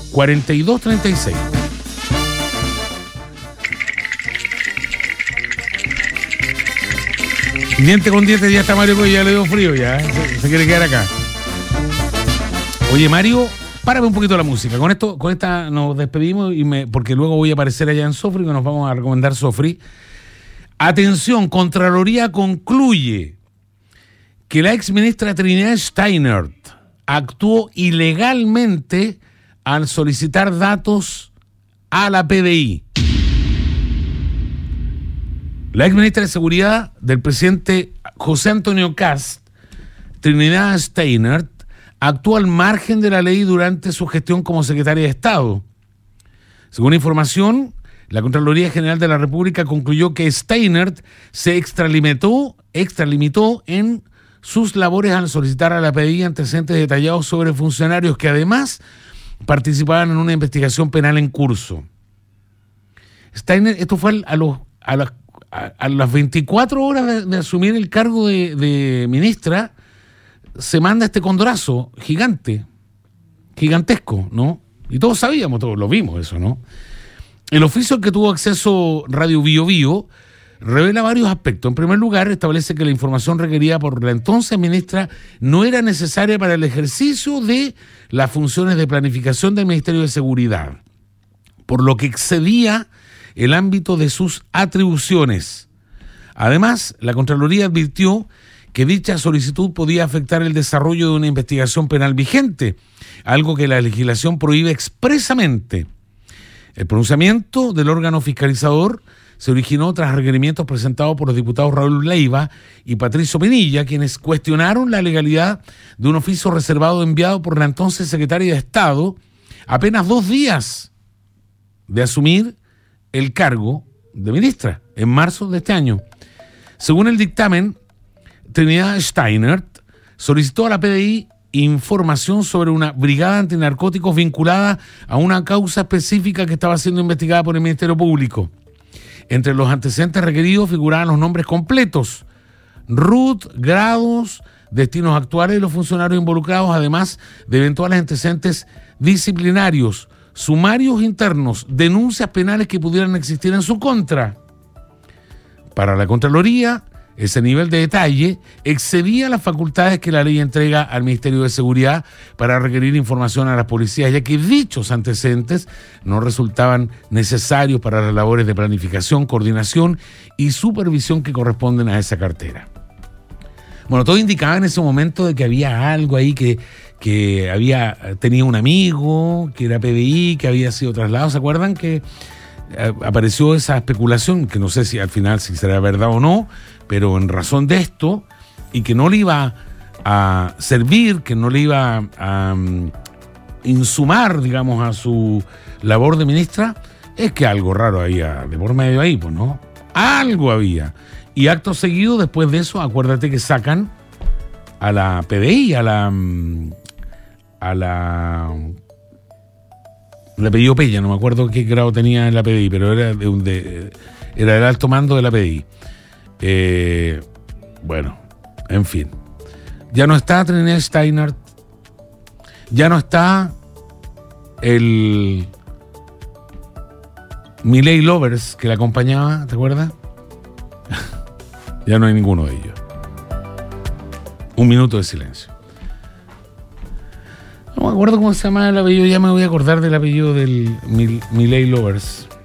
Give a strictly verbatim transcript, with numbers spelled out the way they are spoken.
cuarenta y dos treinta y seis. Diente con diente, ya está Mario Coy, ya le dio frío, ya, ¿eh? se, se quiere quedar acá. Oye, Mario, párame un poquito la música. Con esto, con esta nos despedimos y me, porque luego voy a aparecer allá en Sofri, que nos vamos a recomendar Sofri. Atención, Contraloría concluye que la exministra Trinidad Steinert actuó ilegalmente al solicitar datos a la P D I. La exministra de Seguridad del presidente José Antonio Kast, Trinidad Steinert, actuó al margen de la ley durante su gestión como secretaria de Estado. Según información, la Contraloría General de la República concluyó que Steinert se extralimitó, extralimitó en sus labores al solicitar a la P D I antecedentes detallados sobre funcionarios que además participaban en una investigación penal en curso. Steinert, esto fue a, los, a, las, a, a las veinticuatro horas de, de asumir el cargo de, de ministra, se manda este condorazo gigante, gigantesco, ¿no? Y todos sabíamos, todos lo vimos eso, ¿no? El oficio al que tuvo acceso Radio Bio Bio revela varios aspectos. En primer lugar, establece que la información requerida por la entonces ministra no era necesaria para el ejercicio de las funciones de planificación del Ministerio de Seguridad, por lo que excedía el ámbito de sus atribuciones. Además, la Contraloría advirtió que dicha solicitud podía afectar el desarrollo de una investigación penal vigente, algo que la legislación prohíbe expresamente. El pronunciamiento del órgano fiscalizador se originó tras requerimientos presentados por los diputados Raúl Leiva y Patricio Pinilla, quienes cuestionaron la legalidad de un oficio reservado enviado por la entonces secretaria de Estado apenas dos días de asumir el cargo de ministra, en marzo de este año. Según el dictamen, Trinidad Steinert solicitó a la P D I información sobre una brigada antinarcóticos vinculada a una causa específica que estaba siendo investigada por el Ministerio Público. Entre los antecedentes requeridos figuraban los nombres completos, R U T, grados, destinos actuales de los funcionarios involucrados, además de eventuales antecedentes disciplinarios, sumarios internos, denuncias penales que pudieran existir en su contra. Para la Contraloría, ese nivel de detalle excedía las facultades que la ley entrega al Ministerio de Seguridad para requerir información a las policías, ya que dichos antecedentes no resultaban necesarios para las labores de planificación, coordinación y supervisión que corresponden a esa cartera. Bueno, todo indicaba en ese momento de que había algo ahí que, que había, tenía un amigo, que era P D I, que había sido trasladado. ¿Se acuerdan que apareció esa especulación, que no sé si al final si será verdad o no, pero en razón de esto, y que no le iba a servir, que no le iba a um, insumar, digamos, a su labor de ministra, es que algo raro había de por medio ahí, pues, ¿no? Algo había. Y acto seguido, después de eso, acuérdate que sacan a la P D I, a la... a la... el apellido Peña, no me acuerdo qué grado tenía en la P D I, pero era de un de, era el alto mando de la P D I. Eh, bueno, en fin. Ya no está Trinidad Steinert, ya no está el Milei Lovers que la acompañaba, ¿te acuerdas? Ya no hay ninguno de ellos. Un minuto de silencio. No me acuerdo cómo se llama el apellido, ya me voy a acordar del apellido del Milei Lovers.